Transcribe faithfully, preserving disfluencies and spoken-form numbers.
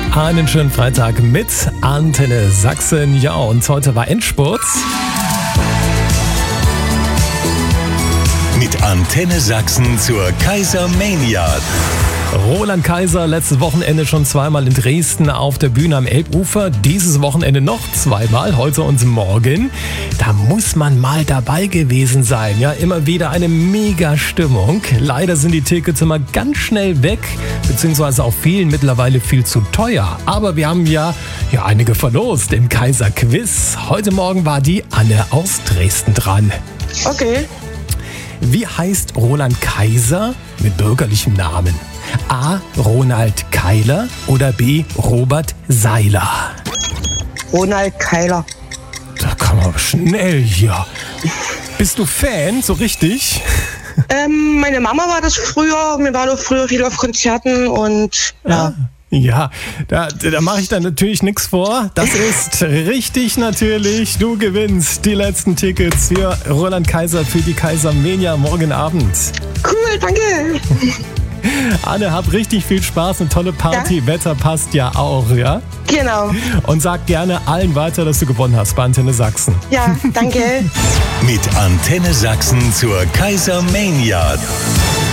Einen schönen Freitag mit Antenne Sachsen. Ja, und heute war Endspurt. Mit Antenne Sachsen zur Kaisermania. Roland Kaiser, letztes Wochenende schon zweimal in Dresden auf der Bühne am Elbufer. Dieses Wochenende noch zweimal, heute und morgen. Da muss man mal dabei gewesen sein. Ja, immer wieder eine mega Stimmung. Leider sind die Tickets immer ganz schnell weg, beziehungsweise auch vielen mittlerweile viel zu teuer. Aber wir haben ja, ja einige verlost im Kaiser Quiz. Heute Morgen war die Anne aus Dresden dran. Okay. Wie heißt Roland Kaiser mit bürgerlichem Namen? A. Ronald Keiler oder B. Robert Seiler? Ronald Keiler. Da kann man schnell hier. Bist du Fan, so richtig? Ähm, meine Mama war das früher. Wir waren auch früher viel auf Konzerten und ja. Ja, da, da mache ich dann natürlich nichts vor. Das ist richtig natürlich. Du gewinnst die letzten Tickets für Roland Kaiser für die Kaisermania morgen Abend. Cool, danke. Anne, hab richtig viel Spaß, eine tolle Party. Ja? Wetter passt ja auch, ja? Genau. Und sag gerne allen weiter, dass du gewonnen hast bei Antenne Sachsen. Ja, danke. Mit Antenne Sachsen zur Kaisermania.